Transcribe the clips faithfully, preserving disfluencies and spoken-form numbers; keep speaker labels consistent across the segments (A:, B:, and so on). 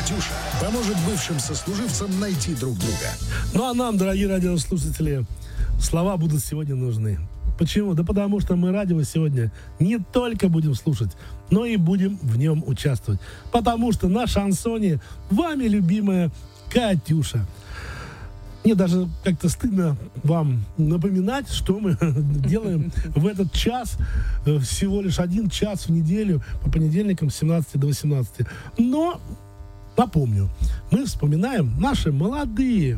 A: «Катюша» поможет бывшим сослуживцам найти друг друга.
B: Ну а нам, дорогие радиослушатели, слова будут сегодня нужны. Почему? Да потому что мы радио сегодня не только будем слушать, но и будем в нем участвовать. Потому что на шансоне вами любимая Катюша. Мне даже как-то стыдно вам напоминать, что мы делаем в этот час, всего лишь один час в неделю, по понедельникам с семнадцати до восемнадцати. Но, напомню, мы вспоминаем наши молодые,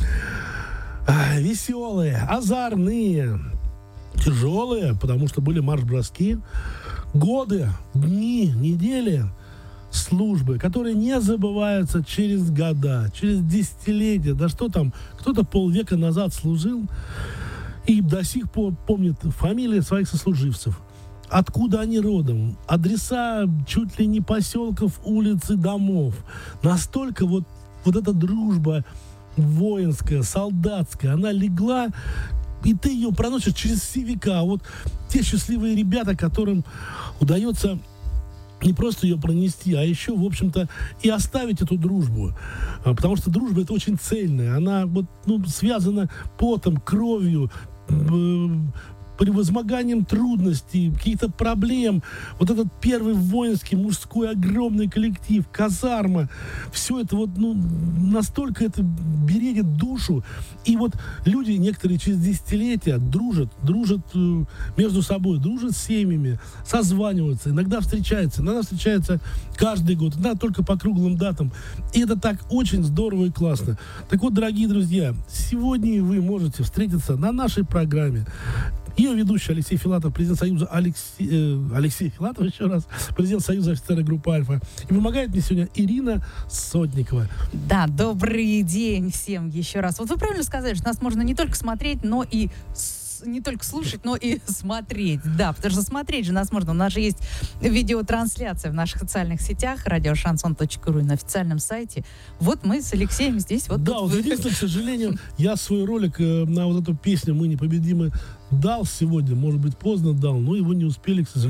B: веселые, озорные, тяжелые, потому что были марш-броски, годы, дни, недели службы, которые не забываются через года, через десятилетия, да что там, кто-то полвека назад служил и до сих пор помнит фамилии своих сослуживцев, откуда они родом, адреса чуть ли не поселков, улиц и домов. Настолько вот, вот эта дружба воинская, солдатская, она легла, и ты ее проносишь через все века. Вот те счастливые ребята, которым удается не просто ее пронести, а еще, в общем-то, и оставить эту дружбу. Потому что дружба — это очень цельная. Она вот, ну, связана потом, кровью, превозмоганием трудностей, каких-то проблем. Вот этот первый воинский, мужской, огромный коллектив, казарма, все это вот, ну, настолько это бередит душу. И вот люди некоторые через десятилетия дружат, дружат э, между собой, дружат с семьями, созваниваются, иногда встречаются, иногда встречаются каждый год, иногда только по круглым датам. И это так очень здорово и классно. Так вот, дорогие друзья, сегодня вы можете встретиться на нашей программе. Ее ведущий Алексей Филатов, президент Союза Алексей, э, Алексей Филатов, еще раз, президент Союза офицеров группы «Альфа». И помогает мне сегодня Ирина Сотникова.
C: Да, добрый день всем еще раз. Вот вы правильно сказали, что нас можно не только смотреть, но и с- не только слушать, но и смотреть. Да, потому что смотреть же нас можно. У нас же есть видеотрансляция в наших социальных сетях, радио шансон точка ру, и на официальном сайте. Вот мы с Алексеем здесь. Вот
B: Да, вот единственное, к сожалению, я свой ролик э, на вот эту песню «Мы непобедимы» дал сегодня, может быть, поздно дал, но его не успели, к сожалению.